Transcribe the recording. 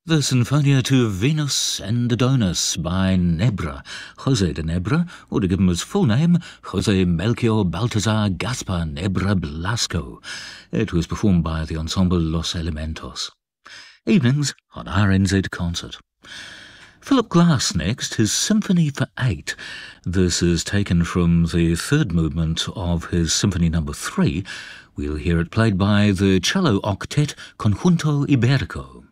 The Sinfonia to Venus and Adonis by Nebra, Jose de Nebra, or to give him his full name, Jose Melchior Baltazar Gaspar Nebra Blasco. It was performed by the ensemble Los Elementos. Evenings on RNZ Concert. Philip Glass next, his Symphony for 8. This is taken from the third movement of his Symphony No. 3. We'll hear it played by the cello octet Conjunto Iberico.